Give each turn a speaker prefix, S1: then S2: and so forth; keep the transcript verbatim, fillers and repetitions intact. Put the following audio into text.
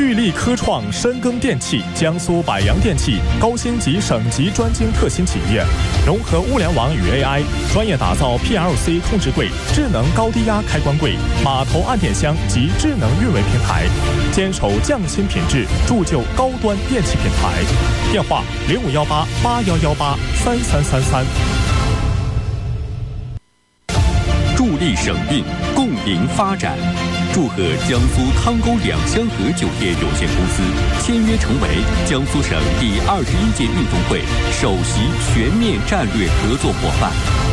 S1: 聚力科创深耕电器，江苏百洋电器高星级省级专精特新企业，融合物联网与 A I， 专业打造 P L C 控制柜、智能高低压开关柜、码头按电箱及智能运维平台，坚守匠心品质，铸就高端电器品牌。电话零五幺八八幺幺八三三三三。
S2: 助力省运，共赢发展。祝贺江苏汤沟两香河酒店有限公司签约成为江苏省第二十一届运动会首席全面战略合作伙伴。